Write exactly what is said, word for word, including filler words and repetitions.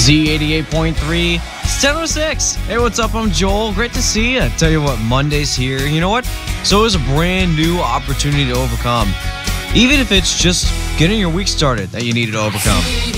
Z eighty-eight point three. It's ten oh six. Hey, what's up? I'm Joel. Great to see you. Tell you what, Monday's here. You know what? So is a brand new opportunity to overcome. Even if it's just getting your week started that you needed to overcome.